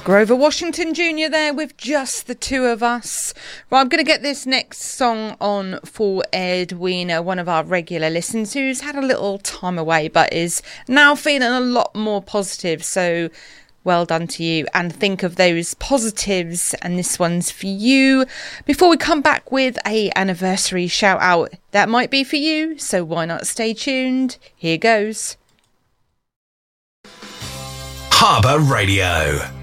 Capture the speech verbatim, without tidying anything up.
Grover Washington Junior there with Just the Two of Us. Right, I'm going to get this next song on for Edwina, one of our regular listeners who's had a little time away but is now feeling a lot more positive. So well done to you, and think of those positives, and this one's for you. Before we come back with a anniversary shout out that might be for you, so why not stay tuned? Here goes. Harbour Radio.